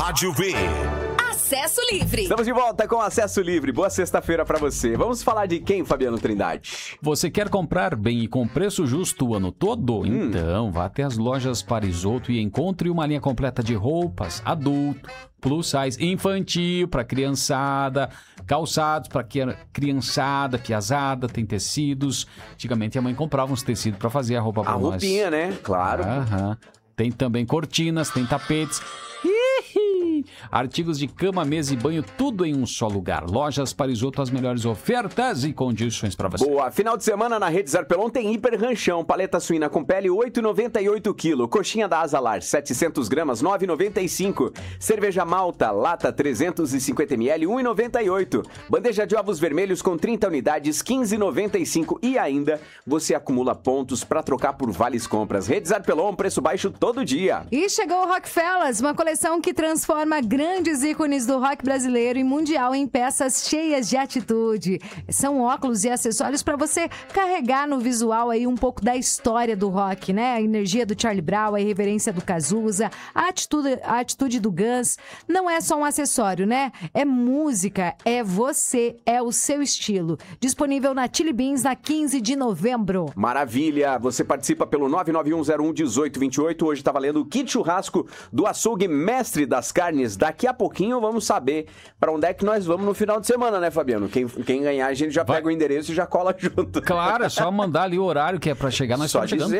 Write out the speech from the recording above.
Rádio V. Acesso Livre. Estamos de volta com Acesso Livre. Boa sexta-feira pra você. Vamos falar de quem, Fabiano Trindade? Você quer comprar bem e com preço justo o ano todo? Então, vá até as lojas Parisoto e encontre uma linha completa de roupas, adulto, plus size, infantil, para criançada, calçados para criançada, piazada, tem tecidos. Antigamente a mãe comprava uns tecidos para fazer a roupa para nós. A roupinha, né? Claro. Aham. Tem também cortinas, tem tapetes. Artigos de cama, mesa e banho, tudo em um só lugar. Lojas Parisoto, as melhores ofertas e condições para você. Boa. Final de semana na Rede Zarpelon tem hiper ranchão. Paleta suína com pele, 8,98 kg. Coxinha da Asalar, 700 gramas, 9,95. Cerveja Malta, lata 350 ml, 1,98. Bandeja de ovos vermelhos com 30 unidades, 15,95. E ainda você acumula pontos para trocar por vales compras. Rede Zarpelon, preço baixo todo dia. E chegou o Rockfellas, uma coleção que transforma grandes ícones do rock brasileiro e mundial em peças cheias de atitude. São óculos e acessórios para você carregar no visual aí um pouco da história do rock, né? A energia do Charlie Brown, a irreverência do Cazuza, a atitude do Guns. Não é só um acessório, né? É música, é você, é o seu estilo. Disponível na Chili Beans na 15 de novembro. Maravilha! Você participa pelo 991011828. Hoje tá valendo o kit churrasco do açougue Mestre das Carnes. Daqui a pouquinho vamos saber para onde é que nós vamos no final de semana, né, Fabiano? Quem ganhar, a gente já pega o endereço e já cola junto. Claro, é só mandar ali o horário que é para chegar, nós Só estamos chegando.